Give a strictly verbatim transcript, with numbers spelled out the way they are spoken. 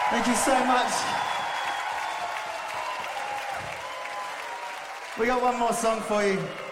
Thank you so much. We got one more song for you.